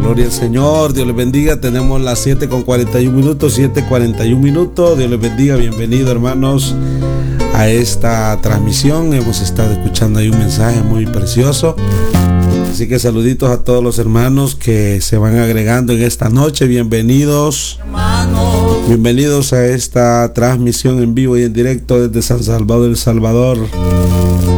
Gloria al Señor, Dios les bendiga. Tenemos las 7:41, 7:41. Dios les bendiga, bienvenido hermanos a esta transmisión. Hemos estado escuchando ahí un mensaje muy precioso. Así que saluditos a todos los hermanos que se van agregando en esta noche. Bienvenidos. Bienvenidos a esta transmisión en vivo y en directo desde San Salvador, El Salvador.